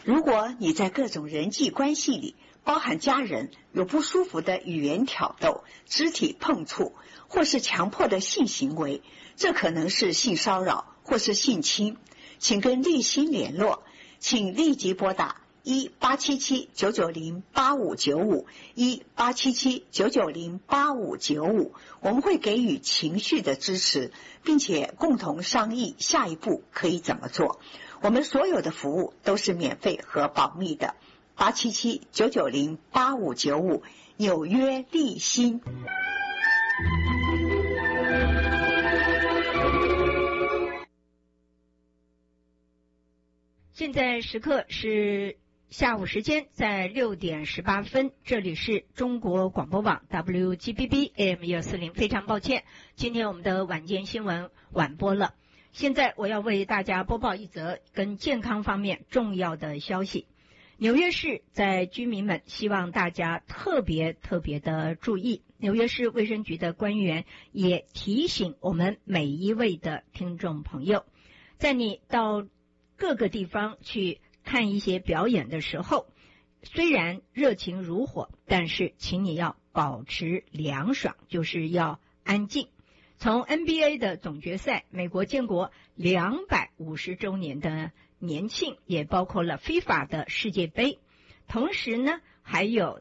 如果你在各种人际关系里，包含家人，有不舒服的语言挑逗、肢体碰触，或是强迫的性行为，这可能是性骚扰或是性侵，请跟立新联络，请立即拨打1-877-990-8595 1-877-990-8595，我们会给予情绪的支持，并且共同商议下一步可以怎么做。我们所有的服务都是免费和保密的。877-990-8595，纽约立新。 现在时刻是下午时间，在6点18分，这里是中国广播网 WGBB AM140。非常抱歉，今天我们的晚间新闻晚播了。现在我要为大家播报一则跟健康方面重要的消息。纽约市在居民们希望大家特别的注意，纽约市卫生局的官员也提醒我们每一位的听众朋友，在你到各个地方去看一些表演的时候，虽然热情如火，但是请你要保持凉爽，就是要安静。从 NBA 的总决赛，美国建国250周年的年庆，也包括了 FIFA 的世界杯，同时呢还有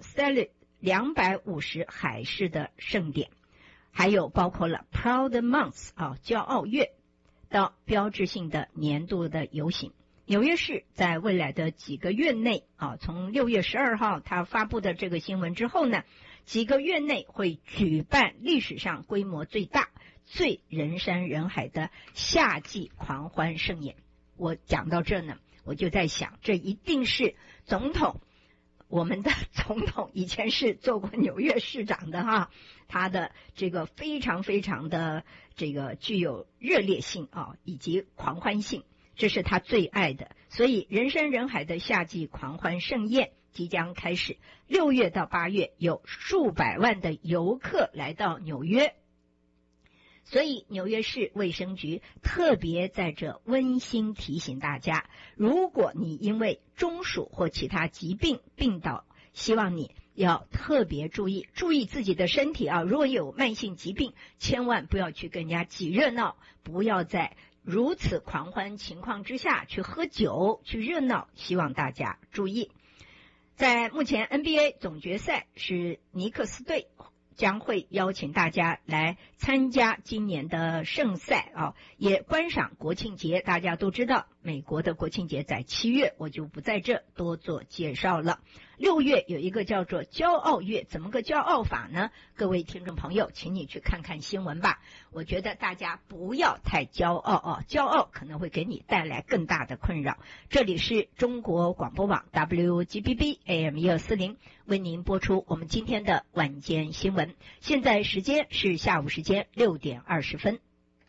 250海事的盛典，还有包括了 Proud Month 骄傲月到标志性的年度的游行。纽约市在未来的几个月内从6月12号他发布的这个新闻之后呢，几个月内会举办历史上规模最大、最人山人海的夏季狂欢盛宴。我讲到这呢，我就在想，这一定是我们的总统以前是做过纽约市长的他的这个非常的这个具有热烈性以及狂欢性，这是他最爱的。所以人山人海的夏季狂欢盛宴即将开始，6月到8月有数百万的游客来到纽约。所以纽约市卫生局特别在这温馨提醒大家，如果你因为中暑或其他疾病病倒，希望你要特别注意自己的身体如果有慢性疾病，千万不要去跟人家挤热闹，不要在如此狂欢情况之下去喝酒去热闹，希望大家注意。在目前 NBA 总决赛是尼克斯队将会邀请大家来参加今年的盛赛也观赏国庆节。大家都知道美国的国庆节在7月，我就不在这多做介绍了。6月有一个叫做骄傲月，怎么个骄傲法呢？各位听众朋友，请你去看看新闻吧。我觉得大家不要太骄傲骄傲可能会给你带来更大的困扰。这里是中国广播网 WGBB AM140 为您播出我们今天的晚间新闻。现在时间是下午时间6点20分。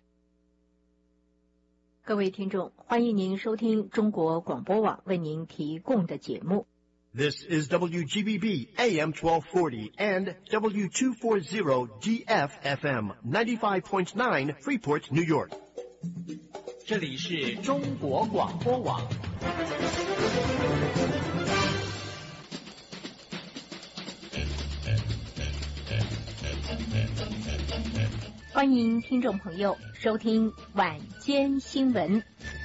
各位听众，欢迎您收听中国广播网为您提供的节目。 This is WGBB AM 1240 and W240 GFFM 95.9 Freeport, New York. 这里是中国广播网。 欢迎听众朋友收听晚间新闻。